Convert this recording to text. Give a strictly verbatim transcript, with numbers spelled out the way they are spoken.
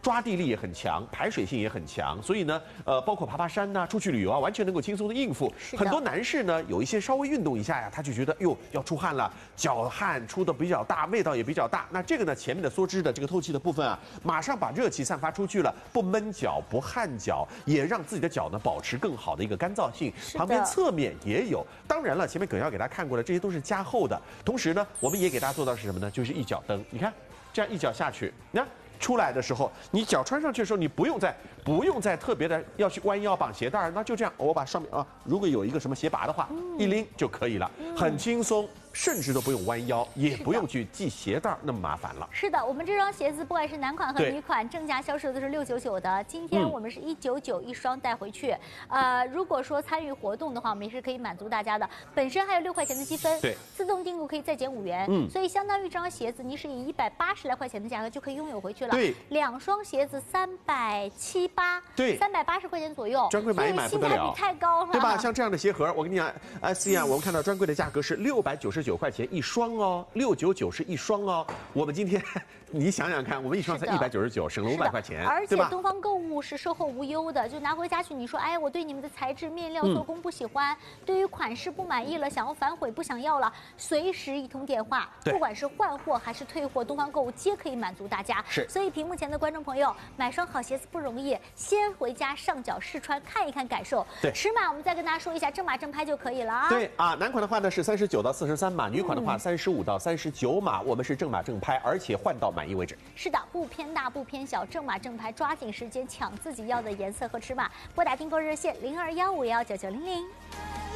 抓地力也很强，排水性也很强，所以呢，呃，包括爬爬山呐、出去旅游啊，完全能够轻松的应付。很多男士呢，有一些稍微运动一下呀，他就觉得哟要出汗了，脚汗出的比较大，味道也比较大。那这个呢，前面的梭织的这个透气的部分啊，马上把热气散发出去了，不闷脚不汗脚，也让自己的脚呢保持更好的一个干燥性。旁边侧面也有，当然了，前面耿耀给大家看过了，这些都是加厚的。同时呢，我们也给大家做到是什么呢？就是一脚蹬，你看这样一脚下去，你看。出来的时候，你脚穿上去的时候，你不用再不用再特别的要去弯腰绑鞋带，那就这样，我把上面啊，如果有一个什么鞋拔的话，嗯、一拎就可以了，嗯、很轻松，甚至都不用弯腰，也不用去系鞋带那么麻烦了。 是的，我们这双鞋子不管是男款和女款，正价销售的是六九九的，今天我们是一九九一双带回去。嗯、呃，如果说参与活动的话，我们也是可以满足大家的。本身还有六块钱的积分， 对， 自动订购可以再减五元，嗯，所以相当于这双鞋子，你是以一百八十来块钱的价格就可以拥有回去了。 对， 两双鞋子三百七八， 对， 三百八十块钱左右， 专柜买一买不得了， 性价比太高了， 对吧？像这样的鞋盒，我跟你讲，呃 ，C 啊，我们看到专柜的价格是六百九十九块钱一双哦，六九九是一双哦。我们今天你想想看，我们一双才一百九十九，省了五百块钱， 而且东方购物是售后无忧的，就拿回家去，你说，哎，我对你们的材质、面料、做工不喜欢，嗯、对于款式不满意了，想要反悔不想要了，随时一通电话，不管是换货还是退货，东方购物皆可以满足大家。 是， 所以屏幕前的观众朋友，买双好鞋子不容易，先回家上脚试穿，看一看感受。 对， 尺码我们再跟大家说一下，正码正拍就可以了啊。 对啊，男款的话呢是三十九到四十三码，女款的话三十五到三十九码，我们是正码正拍，而且换到满意为止。 是的，不偏大不偏小，正码正拍，抓紧时间抢自己要的颜色和尺码，拨打订购热线零二幺五幺九九零零。